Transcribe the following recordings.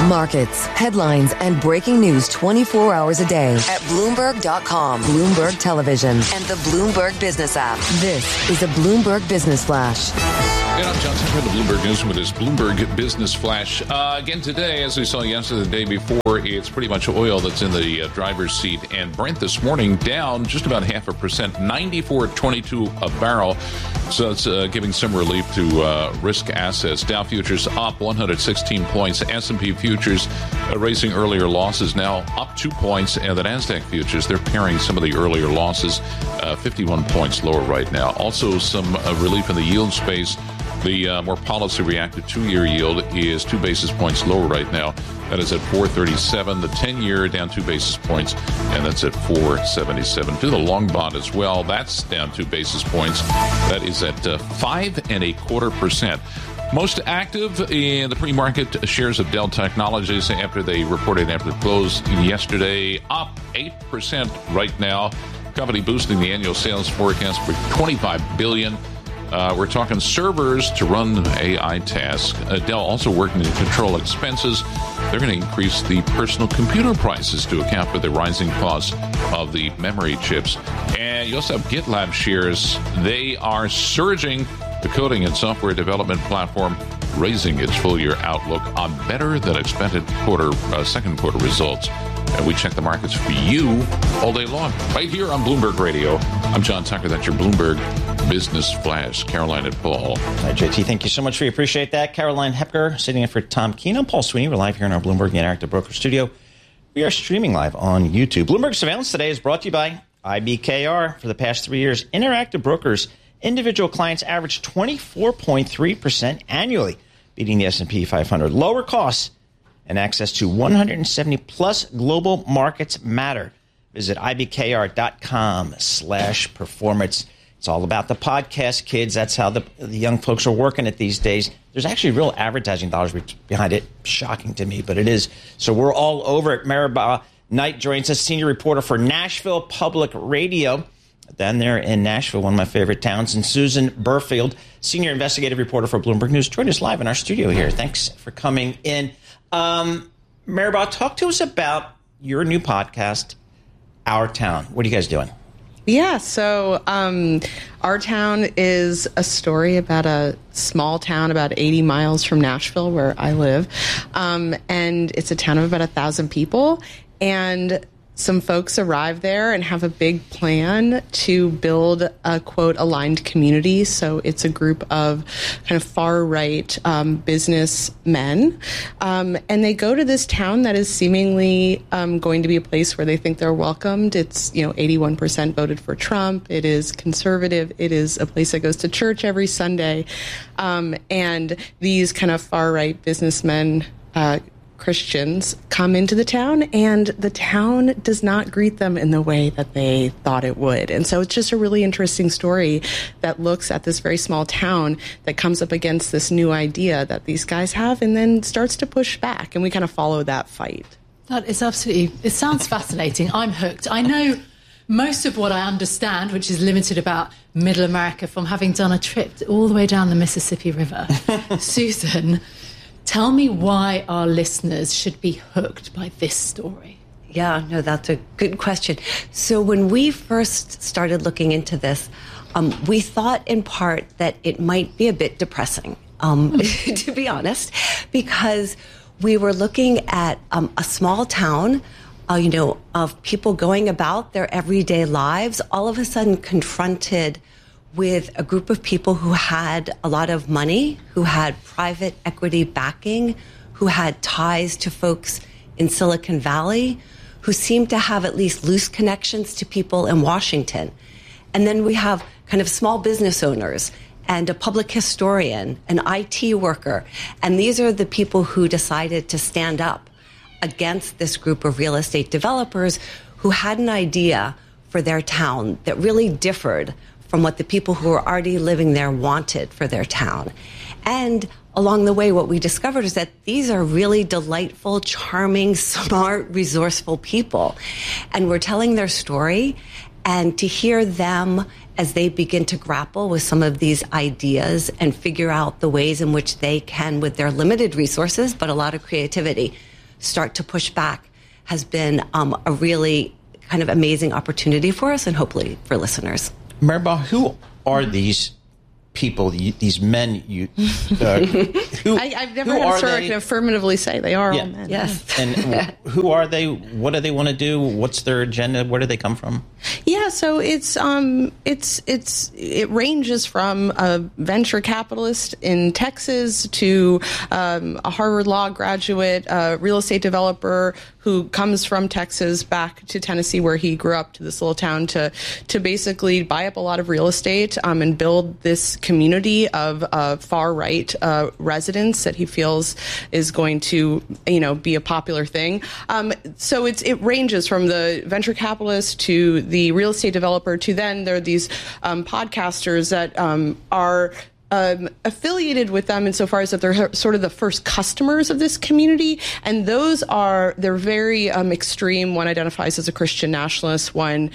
Markets, headlines, and breaking news 24 hours a day at Bloomberg.com, Bloomberg Television, and the Bloomberg Business app. This is a Bloomberg Business Flash. And I'm John Tucker, the Bloomberg News with this Bloomberg Business Flash. Again today, as we saw yesterday, the day before, it's pretty much oil that's in the driver's seat. And Brent this morning down just about 0.5%, 94.22 a barrel. So it's giving some relief to risk assets. Dow futures up 116 points. S&P futures erasing earlier losses, now up 2 points. And the NASDAQ futures, they're pairing some of the earlier losses, 51 points lower right now. Also some relief in the yield space. The more policy-reactive 2-year yield is 2 basis points lower right now. That is at 4.37. The 10-year down 2 basis points, and that's at 4.77. To the long bond as well, that's down 2 basis points. That is at 5.25%. Most active in the pre-market shares of Dell Technologies after they reported after the close yesterday, up 8% right now. Company boosting the annual sales forecast for $25 billion. We're talking servers to run AI tasks. Dell also working to control expenses. They're going to increase the personal computer prices to account for the rising costs of the memory chips. And you also have GitLab shares. They are surging. The coding and software development platform raising its full-year outlook on better than expected second quarter results. And we check the markets for you all day long, right here on Bloomberg Radio. I'm John Tucker. That's your Bloomberg Business Flash. Caroline and Paul. Hi, JT. Thank you so much. We appreciate that. Caroline Hepker sitting in for Tom Keene. I'm Paul Sweeney. We're live here in our Bloomberg Interactive Broker Studio. We are streaming live on YouTube. Bloomberg Surveillance today is brought to you by IBKR. For the past 3 years, Interactive Brokers individual clients averaged 24.3% annually, beating the S&P 500. Lower costs and access to 170-plus global markets matter. Visit ibkr.com/performance. It's all about the podcast, kids. That's how the young folks are working it these days. There's actually real advertising dollars behind it. Shocking to me, but it is. So we're all over it. Maribel Knight joins us, senior reporter for Nashville Public Radio. Down there in Nashville, one of my favorite towns. And Susan Burfield, senior investigative reporter for Bloomberg News, joined us live in our studio here. Thanks for coming in. Maribel, talk to us about your new podcast, Our Town. What are you guys doing? Yeah, so Our Town is a story about a small town about 80 miles from Nashville, where I live. And it's a town of about 1,000 people. And some folks arrive there and have a big plan to build a, quote, aligned community. So it's a group of kind of far-right businessmen. And they go to this town that is seemingly going to be a place where they think they're welcomed. It's, 81% voted for Trump. It is conservative. It is a place that goes to church every Sunday. And these kind of far-right businessmen Christians come into the town, and the town does not greet them in the way that they thought it would. And so it's just a really interesting story that looks at this very small town that comes up against this new idea that these guys have and then starts to push back. And we kind of follow that fight. That is absolutely, it sounds fascinating. I'm hooked. I know most of what I understand, which is limited about Middle America, from having done a trip all the way down the Mississippi River. Susan, tell me why our listeners should be hooked by this story. Yeah, no, that's a good question. So when we first started looking into this, we thought in part that it might be a bit depressing, to be honest, because we were looking at a small town, of people going about their everyday lives, all of a sudden confronted with a group of people who had a lot of money, who had private equity backing, who had ties to folks in Silicon Valley, who seemed to have at least loose connections to people in Washington. And then we have kind of small business owners and a public historian, an IT worker. And these are the people who decided to stand up against this group of real estate developers who had an idea for their town that really differed from what the people who were already living there wanted for their town. And along the way, what we discovered is that these are really delightful, charming, smart, resourceful people. And we're telling their story, and to hear them as they begin to grapple with some of these ideas and figure out the ways in which they can, with their limited resources, but a lot of creativity, start to push back has been a really kind of amazing opportunity for us and hopefully for listeners. Maribel, who are these people, these men? I've never had a story I can affirmatively say they are all men. Yes. And who are they? What do they want to do? What's their agenda? Where do they come from? Yeah, so it ranges from a venture capitalist in Texas to a Harvard Law graduate, a real estate developer who comes from Texas back to Tennessee, where he grew up, to this little town to basically buy up a lot of real estate and build this community of far right residents that he feels is going to be a popular thing. So it ranges from the venture capitalist to the real estate developer to then there are these podcasters that are affiliated with them insofar as that they're sort of the first customers of this community, and they're very extreme. One identifies as a Christian nationalist, one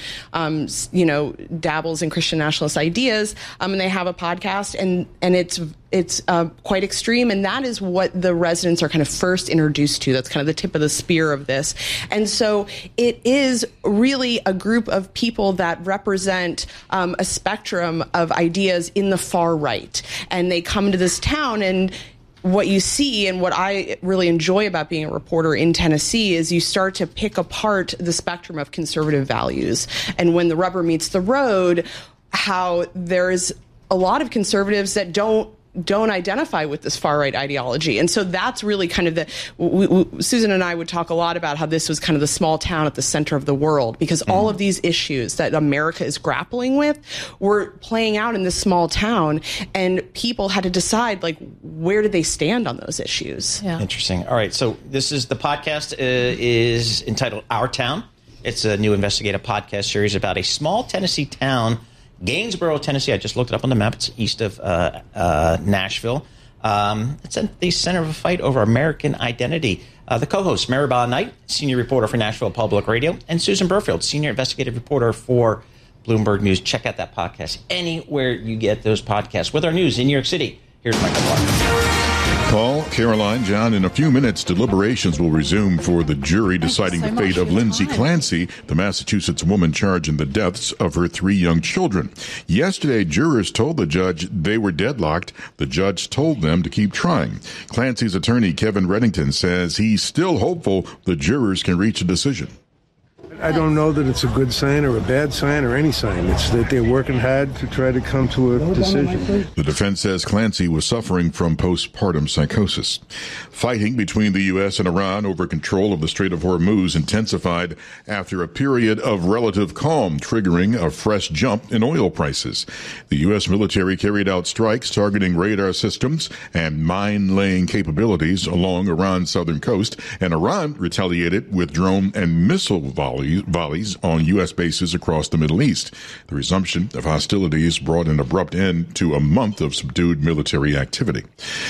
dabbles in Christian nationalist ideas, and they have a podcast, and it's quite extreme, and that is what the residents are kind of first introduced to. That's kind of the tip of the spear of this. And so it is really a group of people that represent a spectrum of ideas in the far right. And they come to this town, and what you see and what I really enjoy about being a reporter in Tennessee is you start to pick apart the spectrum of conservative values. And when the rubber meets the road, how there's a lot of conservatives that don't identify with this far-right ideology. And so that's really kind of Susan and I would talk a lot about how this was kind of the small town at the center of the world, because all of these issues that America is grappling with were playing out in this small town, and people had to decide, where do they stand on those issues? Yeah. Interesting. All right, so the podcast is entitled Our Town. It's a new investigative podcast series about a small Tennessee town, Gainesboro, Tennessee. I just looked it up on the map. It's east of Nashville. It's at the center of a fight over American identity. The co-hosts, Maribel Knight, senior reporter for Nashville Public Radio, and Susan Burfield, senior investigative reporter for Bloomberg News. Check out that podcast anywhere you get those podcasts. With our news in New York City, here's Michael Barr. Paul, Caroline, John, in a few minutes, deliberations will resume for the jury deciding the fate of Lindsay Clancy, the Massachusetts woman charged in the deaths of her 3 young children. Yesterday, jurors told the judge they were deadlocked. The judge told them to keep trying. Clancy's attorney, Kevin Reddington, says he's still hopeful the jurors can reach a decision. I don't know that it's a good sign or a bad sign or any sign. It's that they're working hard to try to come to a decision. The defense says Clancy was suffering from postpartum psychosis. Fighting between the U.S. and Iran over control of the Strait of Hormuz intensified after a period of relative calm, triggering a fresh jump in oil prices. The U.S. military carried out strikes targeting radar systems and mine-laying capabilities along Iran's southern coast, and Iran retaliated with drone and missile volleys on U.S. bases across the Middle East. The resumption of hostilities brought an abrupt end to a month of subdued military activity.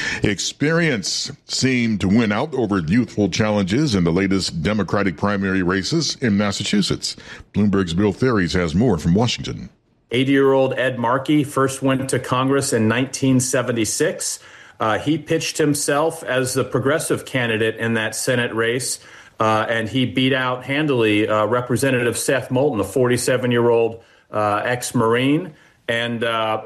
Experience seemed to win out over youthful challenges in the latest Democratic primary races in Massachusetts. Bloomberg's Bill Ferries has more from Washington. 80-year-old Ed Markey first went to Congress in 1976. He pitched himself as the progressive candidate in that Senate race. And he beat out handily Representative Seth Moulton, a 47-year-old ex-Marine. And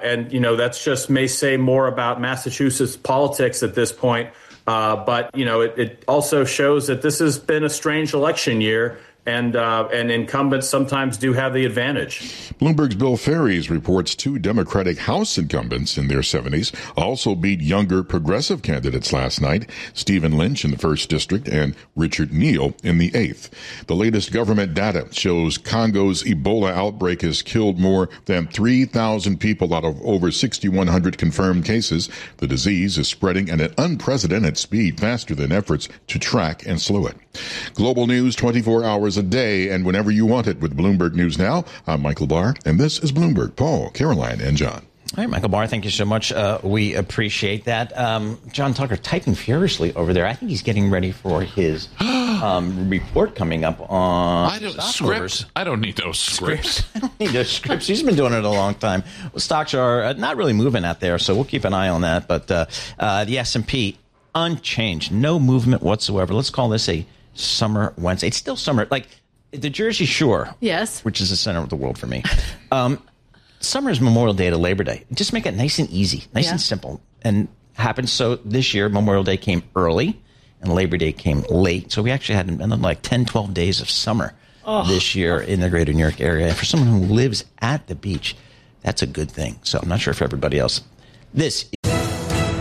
that's just may say more about Massachusetts politics at this point. But it also shows that this has been a strange election year. And incumbents sometimes do have the advantage. Bloomberg's Bill Ferries reports 2 Democratic House incumbents in their 70s also beat younger progressive candidates last night, Stephen Lynch in the 1st District and Richard Neal in the 8th. The latest government data shows Congo's Ebola outbreak has killed more than 3,000 people out of over 6,100 confirmed cases. The disease is spreading at an unprecedented speed, faster than efforts to track and slow it. Global news 24 hours a day and whenever you want it with Bloomberg News Now. I'm Michael Barr, and this is Bloomberg. Paul, Caroline, and John. All right, Michael Barr, thank you so much. We appreciate that. John Tucker typing furiously over there. I think he's getting ready for his report coming up on scripts. I don't need those scripts. I don't need those scripts. He's been doing it a long time. Well, stocks are not really moving out there, so we'll keep an eye on that. But the S&P, unchanged. No movement whatsoever. Let's call this a Summer Wednesday. It's still summer. Like the Jersey Shore. Yes. Which is the center of the world for me. Summer is Memorial Day to Labor Day. Just make it nice and easy, nice and simple. And happened so this year, Memorial Day came early and Labor Day came late. So we actually had like 10, 12 days of summer this year in the greater New York area. For someone who lives at the beach, that's a good thing. So I'm not sure for everybody else. This